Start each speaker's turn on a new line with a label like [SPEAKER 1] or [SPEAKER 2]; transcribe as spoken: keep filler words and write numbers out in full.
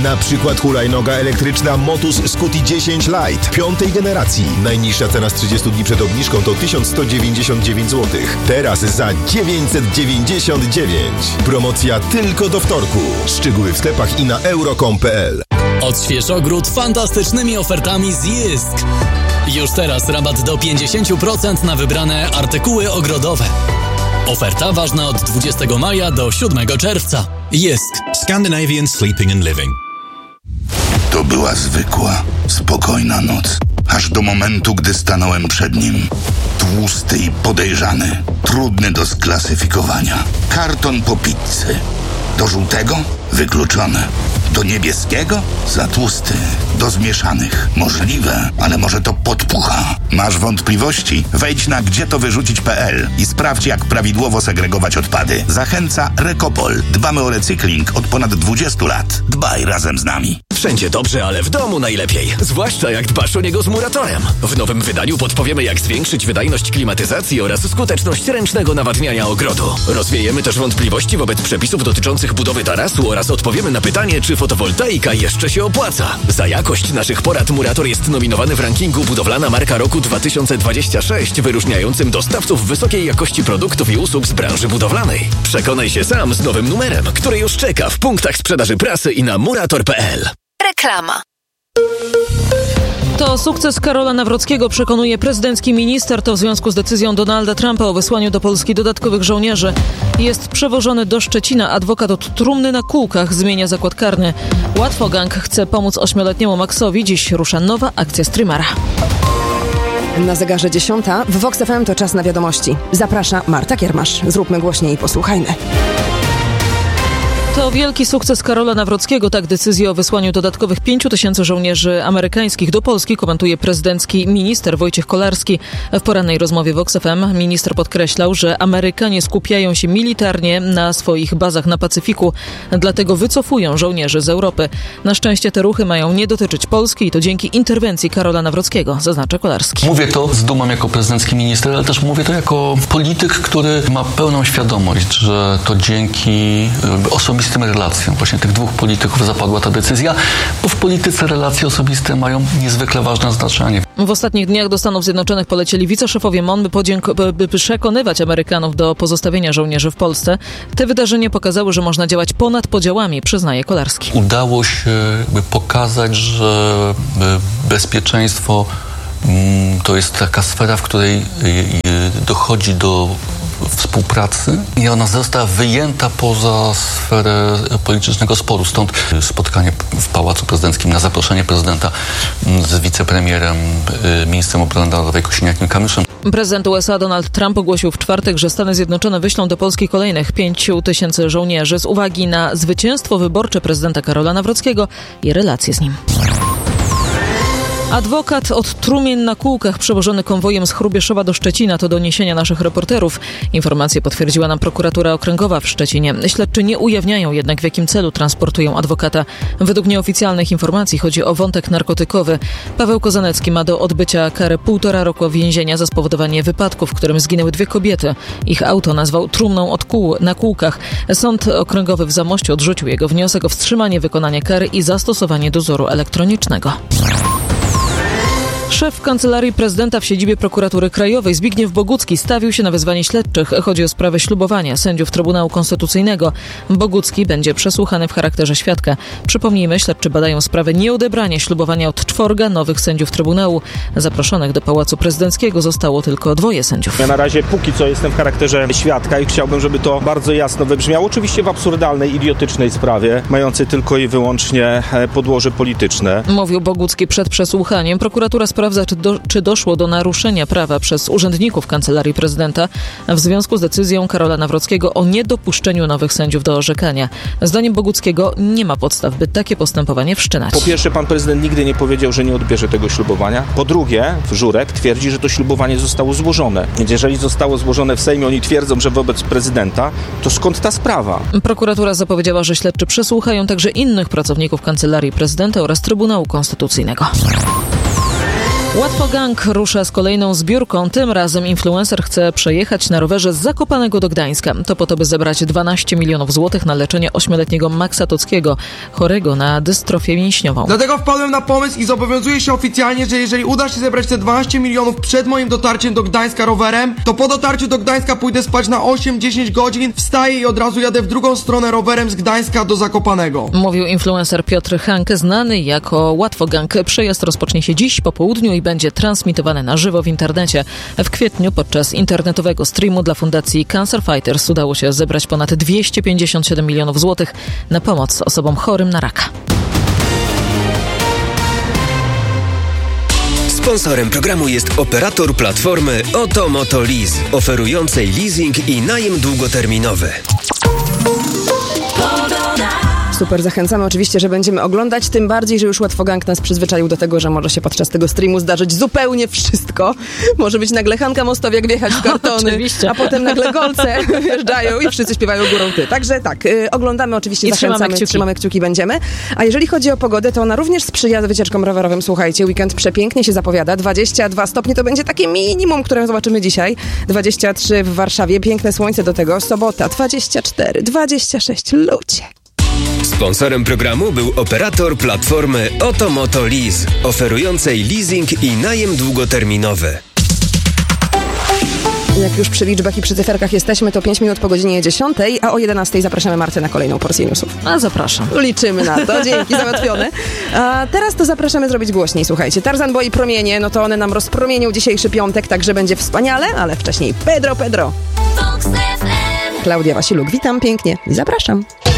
[SPEAKER 1] Na przykład hulajnoga elektryczna Motus Scuti dziesięć Lite piątej generacji. Najniższa cena z trzydziestu dni przed obniżką to tysiąc sto dziewięćdziesiąt dziewięć złotych. Teraz za dziewięćset dziewięćdziesiąt dziewięć. Promocja tylko do wtorku. Szczegóły w sklepach i na euro kropka com kropka p l.
[SPEAKER 2] Odśwież ogród fantastycznymi ofertami z Jysk. Już teraz rabat do pięćdziesiąt procent na wybrane artykuły ogrodowe. Oferta ważna od dwudziestego maja do siódmego czerwca. Jysk.
[SPEAKER 3] Scandinavian Sleeping and Living.
[SPEAKER 4] To była zwykła, spokojna noc. Aż do momentu, gdy stanąłem przed nim. Tłusty i podejrzany. Trudny do sklasyfikowania. Karton po pizzy. Do żółtego? Wykluczone. Do niebieskiego? Za tłusty. Do zmieszanych? Możliwe, ale może to podpucha. Masz wątpliwości? Wejdź na gdzie to wyrzucić kropka p l i sprawdź, jak prawidłowo segregować odpady. Zachęca Recopol. Dbamy o recykling od ponad dwudziestu lat. Dbaj razem z nami.
[SPEAKER 5] Wszędzie dobrze, ale w domu najlepiej. Zwłaszcza jak dbasz o niego z Muratorem. W nowym wydaniu podpowiemy, jak zwiększyć wydajność klimatyzacji oraz skuteczność ręcznego nawadniania ogrodu. Rozwiejemy też wątpliwości wobec przepisów dotyczących budowy tarasu oraz odpowiemy na pytanie, czy fotowoltaika jeszcze się opłaca. Za jakość naszych porad Murator jest nominowany w rankingu Budowlana Marka Roku dwa tysiące dwudziestego szóstego, wyróżniającym dostawców wysokiej jakości produktów i usług z branży budowlanej. Przekonaj się sam z nowym numerem, który już czeka w punktach sprzedaży prasy i na murator kropka p l.
[SPEAKER 6] Reklama.
[SPEAKER 7] To sukces Karola Nawrockiego, przekonuje prezydencki minister. To w związku z decyzją Donalda Trumpa o wysłaniu do Polski dodatkowych żołnierzy. Jest przewożony do Szczecina. Adwokat od trumny na kółkach zmienia zakład karny. Łatwogang chce pomóc ośmioletniemu Maxowi. Dziś rusza nowa akcja streamera.
[SPEAKER 8] Na zegarze dziesiąta. W Vox F M to czas na wiadomości. Zaprasza Marta Kiermasz. Zróbmy głośniej i posłuchajmy.
[SPEAKER 7] To wielki sukces Karola Nawrockiego. Tak decyzję o wysłaniu dodatkowych pięciu tysięcy żołnierzy amerykańskich do Polski komentuje prezydencki minister Wojciech Kolarski. W porannej rozmowie Vox F M minister podkreślał, że Amerykanie skupiają się militarnie na swoich bazach na Pacyfiku, dlatego wycofują żołnierzy z Europy. Na szczęście te ruchy mają nie dotyczyć Polski i to dzięki interwencji Karola Nawrockiego, zaznacza Kolarski.
[SPEAKER 9] Mówię to z dumą jako prezydencki minister, ale też mówię to jako polityk, który ma pełną świadomość, że to dzięki osobistym tym relacjom właśnie tych dwóch polityków zapadła ta decyzja, bo w polityce relacje osobiste mają niezwykle ważne znaczenie.
[SPEAKER 7] W ostatnich dniach do Stanów Zjednoczonych polecieli wiceszefowie M O N, by, podzięk- by przekonywać Amerykanów do pozostawienia żołnierzy w Polsce. Te wydarzenia pokazały, że można działać ponad podziałami, przyznaje Kolarski.
[SPEAKER 9] Udało się by pokazać, że bezpieczeństwo to jest taka sfera, w której dochodzi do współpracy i ona została wyjęta poza sferę politycznego sporu. Stąd spotkanie w Pałacu Prezydenckim na zaproszenie prezydenta z wicepremierem, ministrem obrony narodowej Kosiniakiem-Kamyszem.
[SPEAKER 7] Prezydent U S A Donald Trump ogłosił w czwartek, że Stany Zjednoczone wyślą do Polski kolejnych pięciu tysięcy żołnierzy z uwagi na zwycięstwo wyborcze prezydenta Karola Nawrockiego i relacje z nim. Adwokat od trumien na kółkach przewożony konwojem z Hrubieszowa do Szczecina to doniesienia naszych reporterów. Informacje potwierdziła nam prokuratura okręgowa w Szczecinie. Śledczy nie ujawniają jednak, w jakim celu transportują adwokata. Według nieoficjalnych informacji chodzi o wątek narkotykowy. Paweł Kozanecki ma do odbycia karę półtora roku więzienia za spowodowanie wypadku, w którym zginęły dwie kobiety. Ich auto nazwał trumną od kół na kółkach. Sąd okręgowy w Zamościu odrzucił jego wniosek o wstrzymanie wykonania kary i zastosowanie dozoru elektronicznego. Szef Kancelarii Prezydenta w siedzibie Prokuratury Krajowej Zbigniew Bogucki stawił się na wezwanie śledczych. Chodzi o sprawę ślubowania sędziów Trybunału Konstytucyjnego. Bogucki będzie przesłuchany w charakterze świadka. Przypomnijmy, śledczy badają sprawę nieodebrania ślubowania od czworga nowych sędziów Trybunału. Zaproszonych do Pałacu Prezydenckiego zostało tylko dwoje sędziów.
[SPEAKER 10] Ja na razie póki co jestem w charakterze świadka i chciałbym, żeby to bardzo jasno wybrzmiało. Oczywiście w absurdalnej, idiotycznej sprawie, mającej tylko i wyłącznie podłoże polityczne.
[SPEAKER 7] Mówił Bogucki przed przesłuchaniem. Prokuratura sprawdza, czy, do, czy doszło do naruszenia prawa przez urzędników Kancelarii Prezydenta w związku z decyzją Karola Nawrockiego o niedopuszczeniu nowych sędziów do orzekania. Zdaniem Boguckiego nie ma podstaw, by takie postępowanie wszczynać.
[SPEAKER 10] Po pierwsze, pan prezydent nigdy nie powiedział, że nie odbierze tego ślubowania. Po drugie, Żurek twierdzi, że to ślubowanie zostało złożone. Więc jeżeli zostało złożone w Sejmie, oni twierdzą, że wobec prezydenta, to skąd ta sprawa?
[SPEAKER 7] Prokuratura zapowiedziała, że śledczy przesłuchają także innych pracowników Kancelarii Prezydenta oraz Trybunału Konstytucyjnego. Łatwo Gang rusza z kolejną zbiórką. Tym razem influencer chce przejechać na rowerze z Zakopanego do Gdańska. To po to, by zebrać dwanaście milionów złotych na leczenie ośmioletniego Maxa Tockiego, chorego na dystrofię mięśniową.
[SPEAKER 6] Dlatego wpadłem na pomysł i zobowiązuję się oficjalnie, że jeżeli uda się zebrać te dwanaście milionów przed moim dotarciem do Gdańska rowerem, to po dotarciu do Gdańska pójdę spać na osiem dziesięć godzin, wstaję i od razu jadę w drugą stronę rowerem z Gdańska do Zakopanego.
[SPEAKER 7] Mówił influencer Piotr Hanke, znany jako Łatwo Gang. Przejazd rozpocznie się dziś po południu i będzie transmitowany na żywo w internecie. W kwietniu podczas internetowego streamu dla fundacji Cancer Fighters udało się zebrać ponad dwieście pięćdziesiąt siedem milionów złotych na pomoc osobom chorym na raka.
[SPEAKER 11] Sponsorem programu jest operator platformy Oto Moto Lease, oferującej leasing i najem długoterminowy.
[SPEAKER 8] Super, zachęcamy oczywiście, że będziemy oglądać, tym bardziej, że już Łatwo Gang nas przyzwyczaił do tego, że może się podczas tego streamu zdarzyć zupełnie wszystko. Może być nagle Hanka Mostowiak wjechać w kartony,
[SPEAKER 7] oczywiście.
[SPEAKER 8] A potem nagle golce wjeżdżają i wszyscy śpiewają górą ty. Także tak, y, oglądamy oczywiście,
[SPEAKER 7] I
[SPEAKER 8] zachęcamy,
[SPEAKER 7] trzymamy kciuki.
[SPEAKER 8] trzymamy kciuki, będziemy. A jeżeli chodzi o pogodę, to ona również sprzyja wycieczkom rowerowym. Słuchajcie, weekend przepięknie się zapowiada. dwadzieścia dwa stopnie to będzie takie minimum, które zobaczymy dzisiaj. dwadzieścia trzy w Warszawie, piękne słońce do tego. Sobota dwadzieścia cztery, dwadzieścia sześć, ludzie.
[SPEAKER 11] Sponsorem programu był operator platformy Oto Moto Lease, oferującej leasing i najem długoterminowy.
[SPEAKER 8] Jak już przy liczbach i przy cyferkach jesteśmy, to pięć minut po godzinie dziesiątej, a o jedenastej zapraszamy Martę na kolejną porcję newsów.
[SPEAKER 7] A zapraszam.
[SPEAKER 8] Liczymy na to, dzięki, załatwione. A teraz to zapraszamy zrobić głośniej, słuchajcie. Tarzan Boy i Promienie, no to one nam rozpromienią dzisiejszy piątek, także będzie wspaniale, ale wcześniej Pedro, Pedro. Klaudia Wasiluk, witam pięknie i zapraszam.